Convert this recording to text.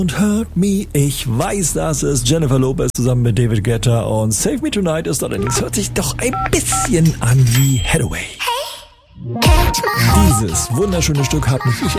Und Hurt Me, ich weiß, das ist Jennifer Lopez zusammen mit David Guetta und Save Me Tonight ist allerdings, hört sich doch ein bisschen an wie Hathaway. Dieses wunderschöne Stück hat mich